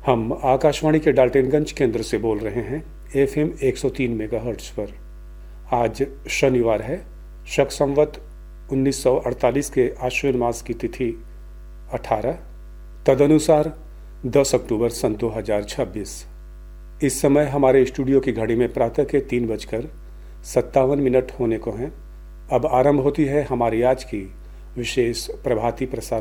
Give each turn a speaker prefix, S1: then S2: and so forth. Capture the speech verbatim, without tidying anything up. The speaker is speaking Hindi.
S1: हम आकाशवाणी के डाल्टनगंज केंद्र से बोल रहे हैं एफ एम एक सौ तीन मेगाहर्ट्ज पर। आज शनिवार है, शक संवत उन्नीस सौ अड़तालीस के आश्विन मास की तिथि अठारह, तदनुसार दस अक्टूबर सन दो हजार छब्बीस। इस समय हमारे स्टूडियो की घड़ी में प्रातः के तीन बजकर सत्तावन मिनट होने को हैं। अब आरंभ होती है हमारी आज की विशेष प्रभाती प्रसार